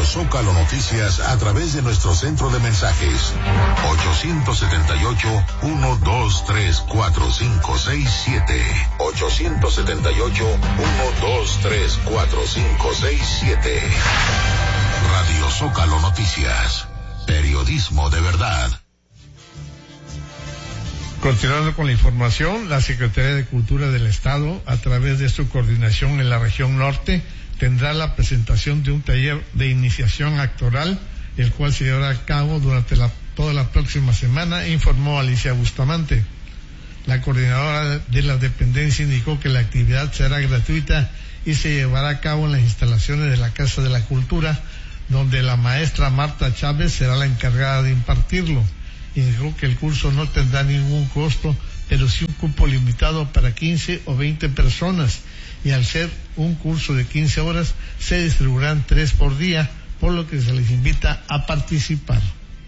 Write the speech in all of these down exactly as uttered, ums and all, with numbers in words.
Zócalo Noticias a través de nuestro centro de mensajes ocho siete ocho, uno dos tres, cuatro cinco seis siete. ocho siete ocho, uno dos tres, cuatro cinco seis siete. Radio Zócalo Noticias. Periodismo de verdad. Continuando con la información, la Secretaría de Cultura del Estado, a través de su coordinación en la región norte, tendrá la presentación de un taller de iniciación actoral, el cual se llevará a cabo durante la, toda la próxima semana, informó Alicia Bustamante. La coordinadora de la dependencia indicó que la actividad será gratuita y se llevará a cabo en las instalaciones de la Casa de la Cultura, donde la maestra Marta Chávez será la encargada de impartirlo. Indicó que el curso no tendrá ningún costo, pero sí un cupo limitado para quince o veinte personas, y al ser un curso de quince horas se distribuirán tres por día, por lo que se les invita a participar.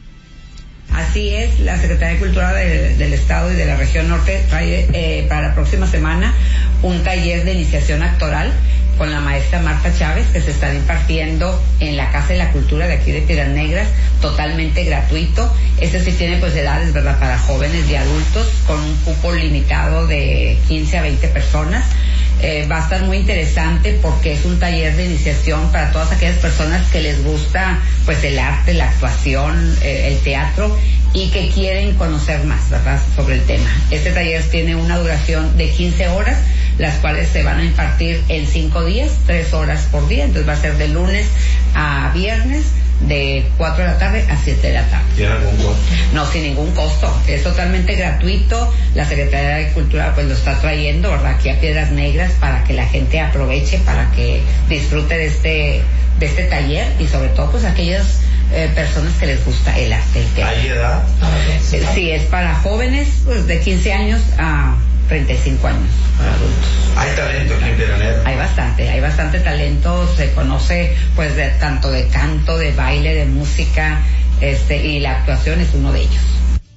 Así es, la Secretaría de Cultura de, del Estado y de la región norte trae eh, para la próxima semana un taller de iniciación actoral con la maestra Marta Chávez, que se estará impartiendo en la Casa de la Cultura de aquí de Piedras Negras, totalmente gratuito. Este sí tiene pues edades, ¿verdad?, para jóvenes y adultos, con un cupo limitado de quince a veinte personas. Eh, va a estar muy interesante porque es un taller de iniciación para todas aquellas personas que les gusta pues el arte, la actuación, eh, el teatro, y que quieren conocer más, ¿verdad?, sobre el tema. Este taller tiene una duración de quince horas, las cuales se van a impartir en cinco días, tres horas por día. Entonces va a ser de lunes a viernes, de cuatro de la tarde a siete de la tarde. ¿Tiene algún costo? No, sin ningún costo. Es totalmente gratuito. La Secretaría de Cultura pues lo está trayendo, ¿verdad?, aquí a Piedras Negras, para que la gente aproveche, para que disfrute de este de este taller, y sobre todo pues aquellas eh, personas que les gusta el arte, el teatro. ¿Hay edad? Eh, sí, es para jóvenes pues de quince años a treinta y cinco años, para adultos. ¿Hay talento aquí en Piedras Negras? Hay bastante, hay bastante talento. Se conoce pues de tanto de canto, de baile, de música, este y la actuación es uno de ellos.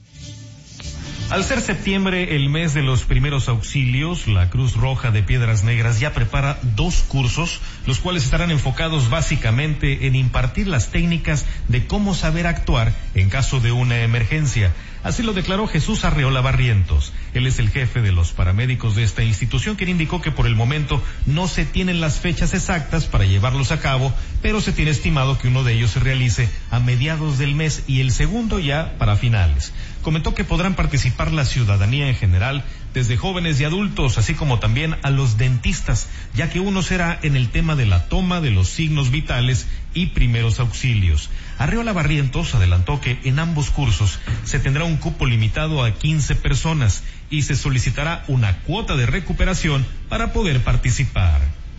Al ser septiembre el mes de los primeros auxilios, la Cruz Roja de Piedras Negras ya prepara dos cursos, los cuales estarán enfocados básicamente en impartir las técnicas de cómo saber actuar en caso de una emergencia. Así lo declaró Jesús Arreola Barrientos. Él es el jefe de los paramédicos de esta institución, quien indicó que por el momento no se tienen las fechas exactas para llevarlos a cabo, pero se tiene estimado que uno de ellos se realice a mediados del mes y el segundo ya para finales. Comentó que podrán participar la ciudadanía en general, desde jóvenes y adultos, así como también a los dentistas, ya que uno será en el tema de la toma de los signos vitales y primeros auxilios. Arreola Barrientos adelantó que en ambos cursos se tendrá un cupo limitado a quince personas y se solicitará una cuota de recuperación para poder participar.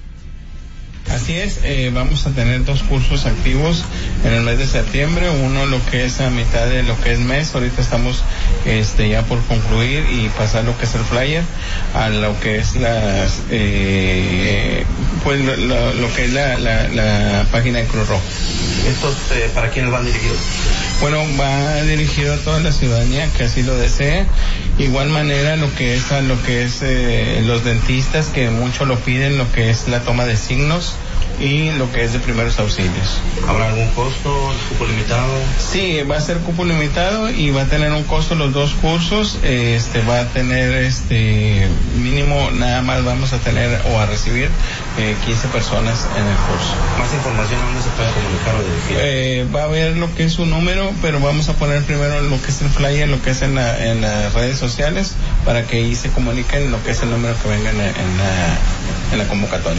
Así es, eh, vamos a tener dos cursos activos en el mes de septiembre, uno lo que es a mitad de lo que es mes, ahorita estamos este ya por concluir y pasar lo que es el flyer a lo que es las eh, pues lo, lo, lo que es la, la, la página de Cruz Roja. ¿Estos eh, para quiénes van dirigidos? Bueno, va dirigido a toda la ciudadanía que así lo desee. Igual manera lo que es a lo que es eh, los dentistas, que mucho lo piden, lo que es la toma de signos y lo que es de primeros auxilios. ¿Habrá algún costo, cupo limitado? Sí, va a ser cupo limitado y va a tener un costo los dos cursos. Este va a tener este mínimo, nada más vamos a tener o a recibir eh, quince personas en el curso. ¿Más información a dónde se puede comunicar o dirigir? Eh, va a haber lo que es su número, pero vamos a poner primero lo que es el flyer, lo que es en, la, en las redes sociales, para que ahí se comuniquen lo que es el número que venga en la, en la, en la convocatoria.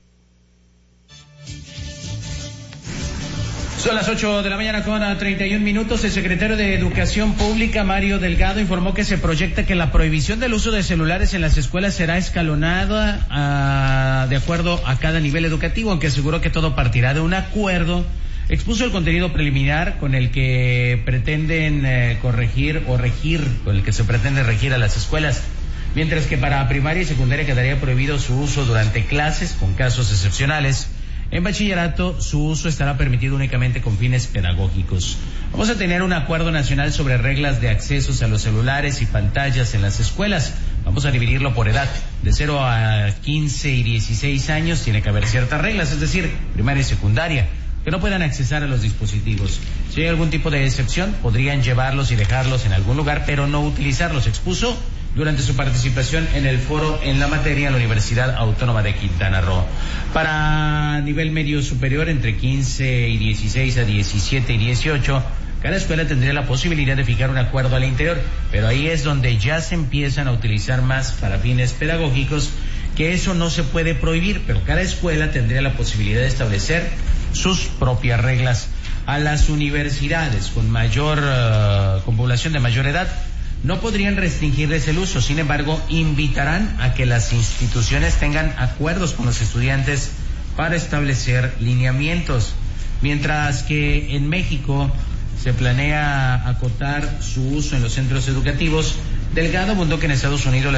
Son las ocho de la mañana con treinta y un minutos. El secretario de Educación Pública, Mario Delgado, informó que se proyecta que la prohibición del uso de celulares en las escuelas será escalonada a, de acuerdo a cada nivel educativo, aunque aseguró que todo partirá de un acuerdo. Expuso el contenido preliminar con el que pretenden eh, corregir o regir, con el que se pretende regir a las escuelas, mientras que para primaria y secundaria quedaría prohibido su uso durante clases, con casos excepcionales. En bachillerato, su uso estará permitido únicamente con fines pedagógicos. Vamos a tener un acuerdo nacional sobre reglas de accesos a los celulares y pantallas en las escuelas. Vamos a dividirlo por edad. De cero a quince y dieciséis años tiene que haber ciertas reglas, es decir, primaria y secundaria. que no puedan accesar a los dispositivos. Si hay algún tipo de excepción, podrían llevarlos y dejarlos en algún lugar, pero no utilizarlos, expuso durante su participación en el foro en la materia en la Universidad Autónoma de Quintana Roo. Para nivel medio superior, entre quince y dieciséis a diecisiete y dieciocho, cada escuela tendría la posibilidad de fijar un acuerdo al interior, pero ahí es donde ya se empiezan a utilizar más para fines pedagógicos, que eso no se puede prohibir, pero cada escuela tendría la posibilidad de establecer sus propias reglas. A las universidades con mayor, uh, con población de mayor edad, no podrían restringirles el uso, sin embargo, invitarán a que las instituciones tengan acuerdos con los estudiantes para establecer lineamientos, mientras que en México se planea acotar su uso en los centros educativos. Delgado abundó que en Estados Unidos